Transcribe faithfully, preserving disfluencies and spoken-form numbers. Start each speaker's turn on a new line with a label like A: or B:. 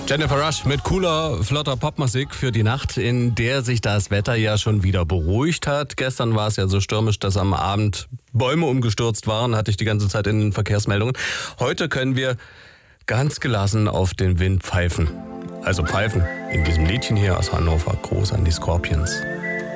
A: Jennifer Rush mit cooler, flotter Popmusik für die Nacht, in der sich das Wetter ja schon wieder beruhigt hat. Gestern war es ja so stürmisch, dass am Abend Bäume umgestürzt waren, hatte ich die ganze Zeit in den Verkehrsmeldungen. Heute können wir ganz gelassen auf den Wind pfeifen. Also pfeifen in diesem Liedchen hier aus Hannover, Gruß an die Scorpions.